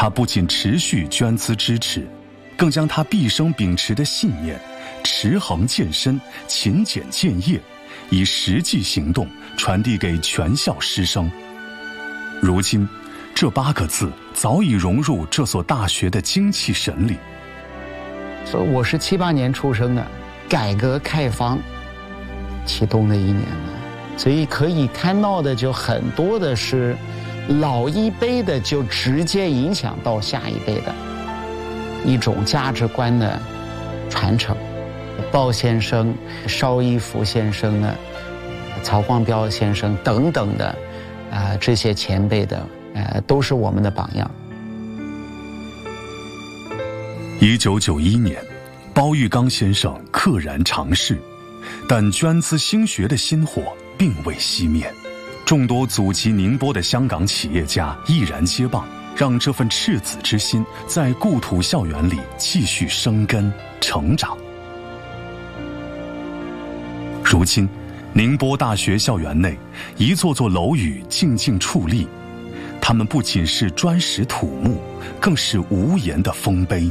他不仅持续捐资支持，更将他毕生秉持的信念“持恒健身，勤俭建业”以实际行动传递给全校师生。如今，这8个字早已融入这所大学的精气神里。 所以我是78年出生的，改革开放启动的一年了，所以可以看到的就很多的是老一辈的就直接影响到下一辈的一种价值观的传承。鲍先生、邵逸夫先生呢、曹光标先生等等的这些前辈的都是我们的榜样。 1991年，包玉刚先生溘然长逝，但捐资兴学的心火并未熄灭。众多祖籍宁波的香港企业家毅然接棒，让这份赤子之心在故土校园里继续生根成长。如今，宁波大学校园内，一座座楼宇静静矗立，它们不仅是砖石土木，更是无言的丰碑。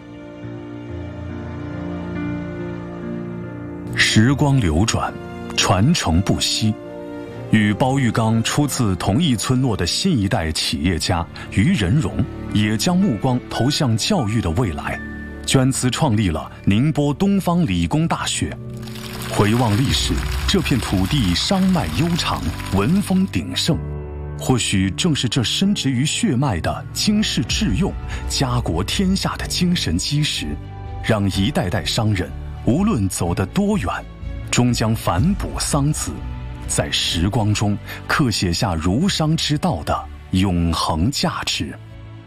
时光流转，传承不息。与包玉刚出自同一村落的新一代企业家于仁荣，也将目光投向教育的未来，捐资创立了宁波东方理工大学。回望历史，这片土地商脉悠长，文风鼎盛。或许正是这深植于血脉的经世致用、家国天下的精神基石，让一代代商人无论走得多远，终将反哺桑梓，在时光中刻写下儒商之道的永恒价值。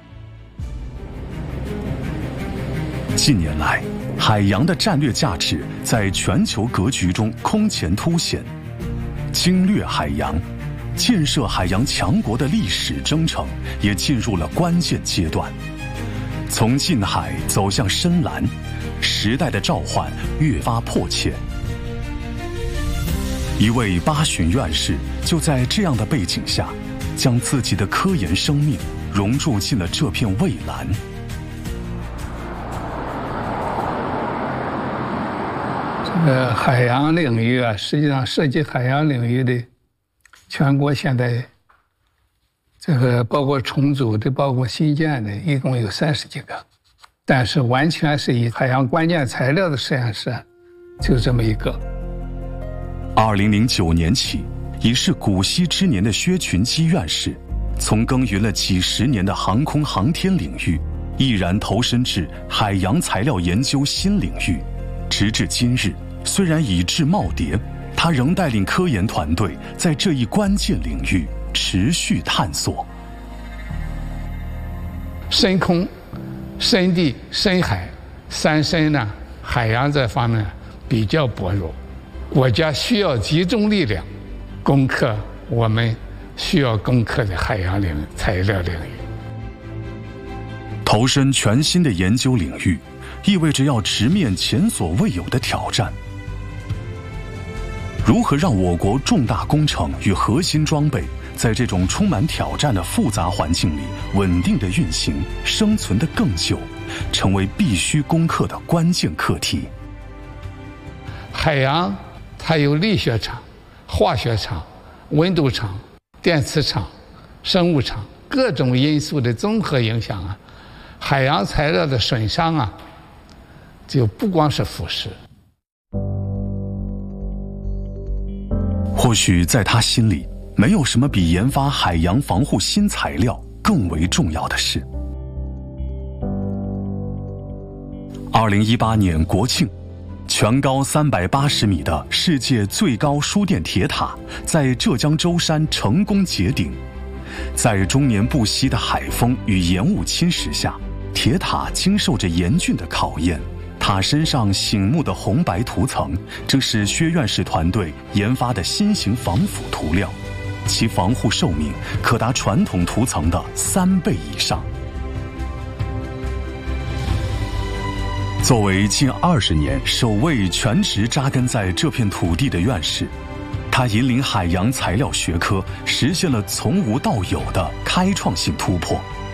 近年来，海洋的战略价值在全球格局中空前凸显，经略海洋、建设海洋强国的历史征程也进入了关键阶段。从近海走向深蓝，时代的召唤越发迫切。一位巴旬院士就在这样的背景下，将自己的科研生命融入进了这片蔚蓝。 这个海洋领域啊，实际上涉及海洋领域的，全国现在这个包括重组的、包括新建的，一共有30几个，但是完全是以海洋关键材料的实验室就这么一个。 2009年起，已是古稀之年的薛群基院士，从耕耘了几10年的航空航天领域，毅然投身至海洋材料研究新领域。直至今日，虽然已至耄耋，他仍带领科研团队在这一关键领域持续探索。 深空、深地、深海3深呢，海洋这方面比较薄弱，国家需要集中力量攻克我们需要攻克的海洋材料领域。 投身全新的研究领域，意味着要直面前所未有的挑战。如何让我国重大工程与核心装备在这种充满挑战的复杂环境里稳定的运行、生存的更久，成为必须攻克的关键课题。 海洋它有力学场、化学场、温度场、电磁场、生物场各种因素的综合影响啊，海洋材料的损伤啊，就不光是腐蚀。 或许在他心里，没有什么比研发海洋防护新材料更为重要的事。2018年国庆，全高380米的世界最高输电铁塔在浙江舟山成功结顶。在终年不息的海风与盐雾侵蚀下，铁塔经受着严峻的考验。塔身上醒目的红白涂层，正是薛院士团队研发的新型防腐涂料，其防护寿命可达传统涂层的3倍以上。作为近20年首位全职扎根在这片土地的院士，他引领海洋材料学科实现了从无到有的开创性突破。